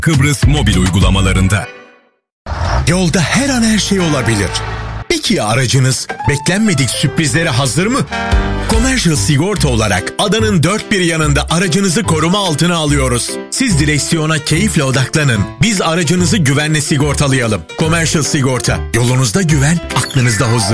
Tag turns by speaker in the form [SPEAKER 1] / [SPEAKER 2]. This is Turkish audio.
[SPEAKER 1] Kıbrıs mobil uygulamalarında.
[SPEAKER 2] Yolda her an her şey olabilir. Peki aracınız beklenmedik sürprizlere hazır mı? Commercial Sigorta olarak adanın dört bir yanında aracınızı koruma altına alıyoruz. Siz direksiyona keyifle odaklanın. Biz aracınızı güvenle sigortalayalım. Commercial Sigorta. Yolunuzda güven, aklınızda huzur.